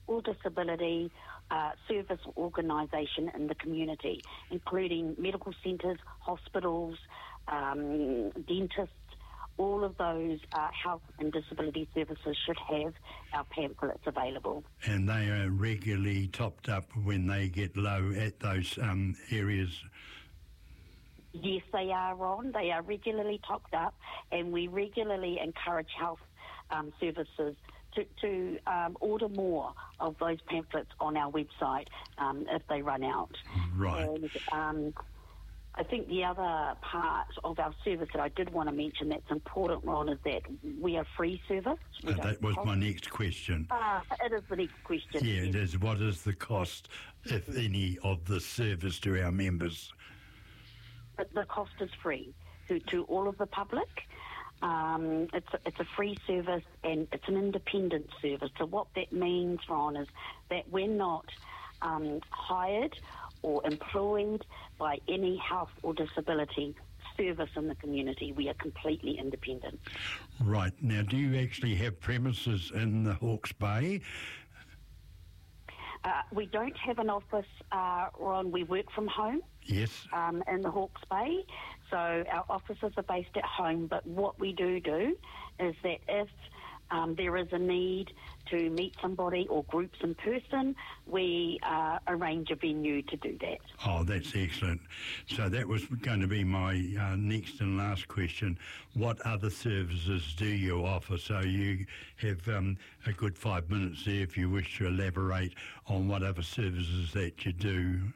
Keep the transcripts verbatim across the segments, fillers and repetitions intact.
or disability uh, service organisation in the community, including medical centres, hospitals, um, dentists. All of those uh, health and disability services should have our pamphlets available. And they are regularly topped up when they get low at those um, areas? Yes, they are, Ron. They are regularly topped up, and we regularly encourage health um, services to, to um, order more of those pamphlets on our website um, if they run out. Right. And, um, I think the other part of our service that I did want to mention that's important, Ron, is that we are free service. Uh, that was my next question. Uh, it is the next question. Yeah, yes. it is. What is the cost, if any, of the service to our members? But the cost is free to, to all of the public. Um, it's, a, it's a free service and it's an independent service. So what that means, Ron, is that we're not um, hired or employed by any health or disability service in the community. We are completely independent. Right. Now, do you actually have premises in the Hawke's Bay? Uh, we don't have an office, uh, Ron. We work from home. Yes. Um, in the Hawke's Bay. So our offices are based at home, but what we do do is that if um, there is a need to meet somebody or groups in person, we uh, arrange a venue to do that. Oh, that's excellent. So that was going to be my uh, next and last question. What other services do you offer? So you have um, a good five minutes there if you wish to elaborate on what other services that you do.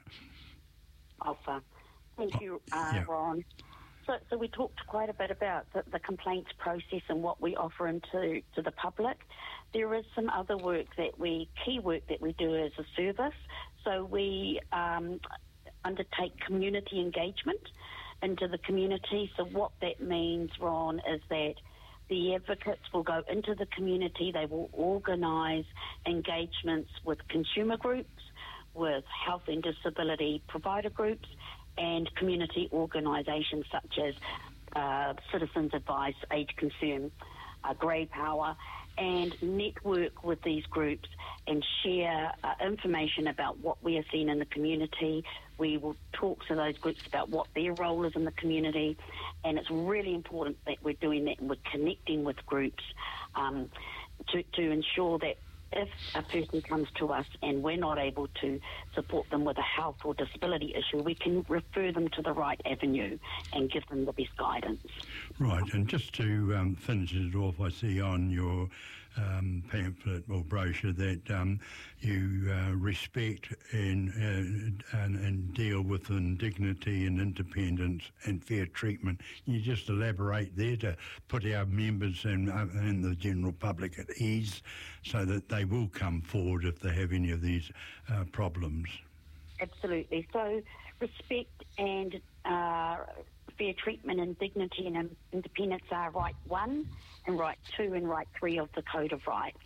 Offer. Thank you, uh, yeah. Ron. So, so we talked quite a bit about the, the complaints process and what we offer into to the public. There is some other work that we, key work that we do as a service. So we um, undertake community engagement into the community. So what that means, Ron, is that the advocates will go into the community. They will organise engagements with consumer groups, with health and disability provider groups, and community organisations such as uh, Citizens Advice, Age Concern, uh, Grey Power, and network with these groups and share uh, information about what we are seeing in the community. We will talk to those groups about what their role is in the community, and it's really important that we're doing that and we're connecting with groups um, to, to ensure that if a person comes to us and we're not able to support them with a health or disability issue, we can refer them to the right avenue and give them the best guidance. Right, and just to um, finish it off, I see on your um, pamphlet or brochure that um, you uh, respect and, uh, and and deal with dignity and independence and fair treatment. Can you just elaborate there to put our members and, uh, and the general public at ease so that they will come forward if they have any of these uh, problems? Absolutely. So respect and uh, fair treatment and dignity and independence are right one and right two and right three of the Code of Rights.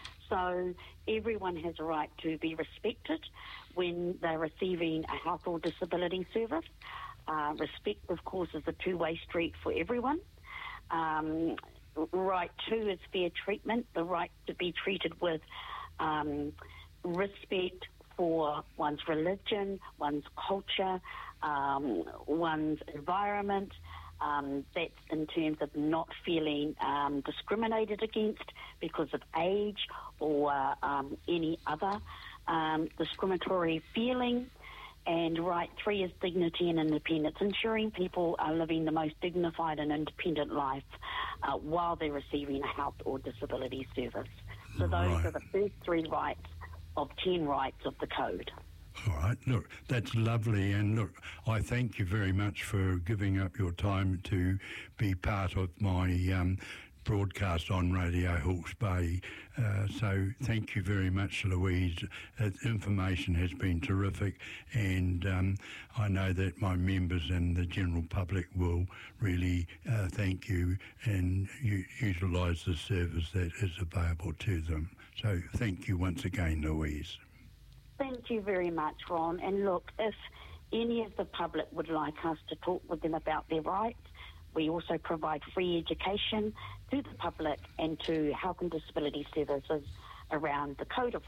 So everyone has a right to be respected when they're receiving a health or disability service. Uh, respect, of course, is a two-way street for everyone. Um, right two is fair treatment, the right to be treated with um, respect for one's religion, one's culture, um, one's environment. Um, that's in terms of not feeling um, discriminated against because of age or um, any other um, discriminatory feeling. And right three is dignity and independence, ensuring people are living the most dignified and independent life uh, while they're receiving a health or disability service. So those right. are the first three rights of ten rights of the Code. All right. Look, that's lovely. And look, I thank you very much for giving up your time to be part of my um, broadcast on Radio Hawke's Bay. Uh, so thank you very much, Louise. Uh, information has been terrific, and um, I know that my members and the general public will really uh, thank you and u- utilise the service that is available to them. So thank you once again, Louise. Thank you very much, Ron. And look, if any of the public would like us to talk with them about their rights, we also provide free education to the public and to health and disability services around the Code of